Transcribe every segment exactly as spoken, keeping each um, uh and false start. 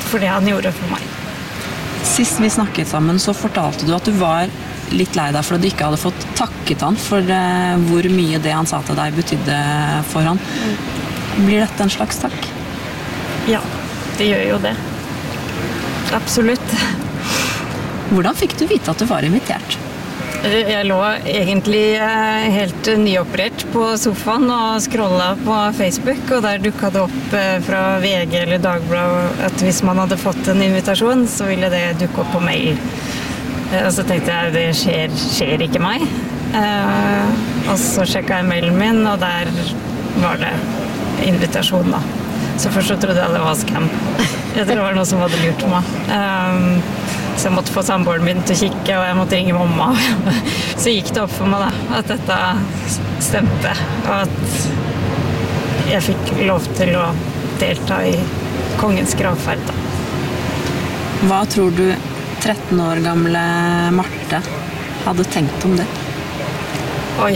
for det han gjorde for meg. Sist vi snakket sammen, så fortalte du at du var litt lei deg for at du ikke hadde fått takket han for uh, hvor mye det han sa til deg betydde for han. Blir dette en slags takk? Ja, det gjør jo det. Absolutt. Hvordan fikk du vite at du var invitert? Jeg lå egentlig helt nyoperert på sofaen og scrollet på Facebook, og der dukket det opp fra V G eller Dagbladet at hvis man hadde fått en invitasjon, så ville det dukke opp på mail. Og så tenkte jeg, det skjer, skjer ikke meg. Og så sjekket jeg mailen min, og der var det invitasjon da. Så først så trodde jeg det var scam. Jeg tror det var noe som hadde lurt meg. Så jeg måtte få samboeren min til å kikke, og jeg måtte ringe mamma. Så gikk det opp for meg da, at dette stemte, og at jeg fikk lov til å delta i kongens gravferd da. Hva tror du tretten år gamle Marte hadde tenkt om det? Oi.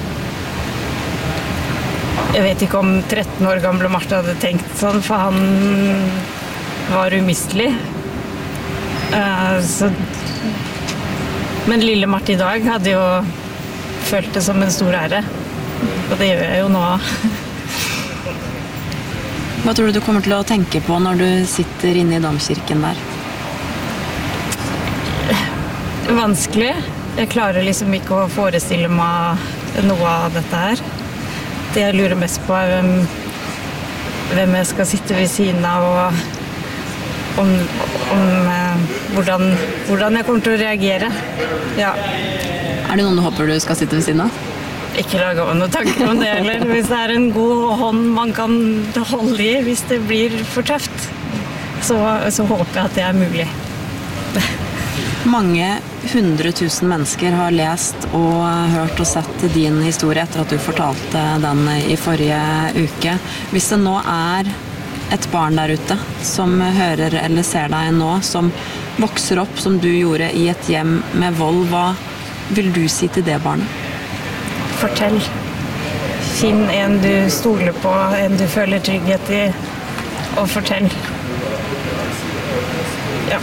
Jeg vet ikke om tretten år gamle Marte hadde tenkt sånn, for han var umistelig. Uh, så... Men lille Marte i dag hadde jo følt det som en stor ære. Og det gjør jeg jo nå. Hva tror du du kommer til å tenke på når du sitter inne i domkirken der? Vanskelig. Jeg klarer liksom ikke å forestille meg noe av dette her. Det jeg lurer mest på er hvem, hvem jeg skal sitte ved siden av, og om, om eh, hvordan, hvordan jeg kommer til å reagere. Ja. Er det noen du håper du skal sitte ved siden av? Ikke lage av noe tanker om det heller. Hvis det er en god hånd man kan holde i, hvis det blir for tøft, så, så håper jeg at det er mulig. Mange hundre tusen mennesker har lest og hørt og sett din historie etter at du fortalte den i forrige uke. Hvis det nå er et barn der ute som hører eller ser deg nå, som vokser opp som du gjorde i et hjem med vold, hva vil du si til det barnet? Fortell. Finn en du stoler på, en du føler trygghet i, og fortell. Ja.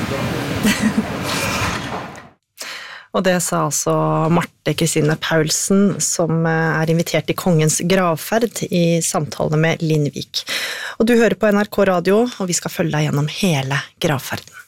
Og det sa altså Marte Kristine Paulsen, som er invitert til kongens gravferd i samtale med Linn Vik. Og du hører på N R K Radio, og vi skal følge deg gjennom hele gravferden.